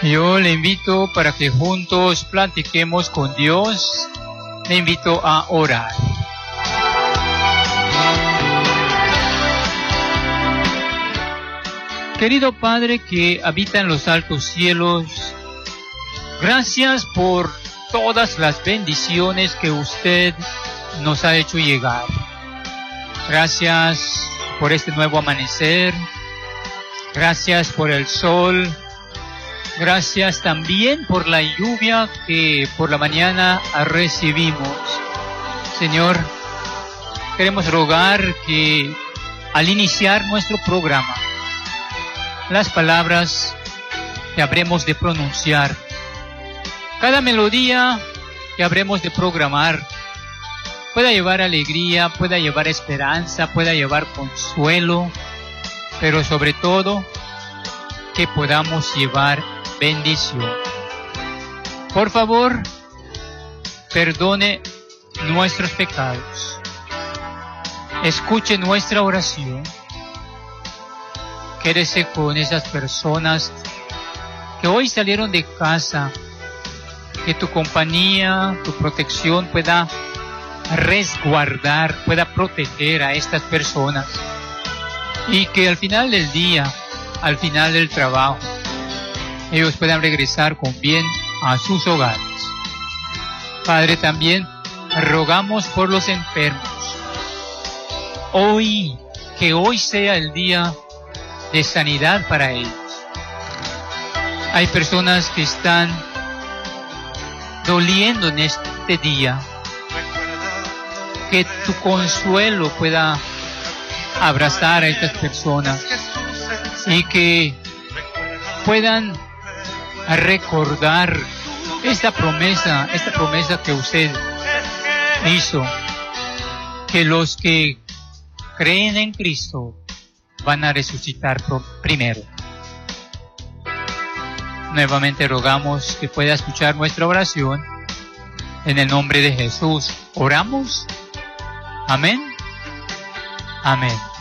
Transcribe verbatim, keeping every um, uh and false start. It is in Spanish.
Yo le invito para que juntos platiquemos con Dios. Le invito a orar. Querido Padre que habita en los altos cielos, gracias por todas las bendiciones que usted nos ha hecho llegar. Gracias por este nuevo amanecer. Gracias por el sol. Gracias también por la lluvia que por la mañana recibimos. Señor, queremos rogar que al iniciar nuestro programa, las palabras que habremos de pronunciar, cada melodía que habremos de programar, pueda llevar alegría, pueda llevar esperanza, pueda llevar consuelo, pero sobre todo, que podamos llevar bendición. Por favor, perdone nuestros pecados. Escuche nuestra oración. Quédese con esas personas que hoy salieron de casa. Que tu compañía, tu protección pueda resguardar, pueda proteger a estas personas. Y que al final del día, al final del trabajo, ellos puedan regresar con bien a sus hogares. Padre, también rogamos por los enfermos. Hoy, que hoy sea el día de sanidad para ellos. Hay personas que están doliendo en este día. Que tu consuelo pueda abrazar a estas personas y que puedan recordar esta promesa, esta promesa que usted hizo, que los que creen en Cristo van a resucitar primero. Nuevamente rogamos que pueda escuchar nuestra oración en el nombre de Jesús. Oramos. Amén. Amén.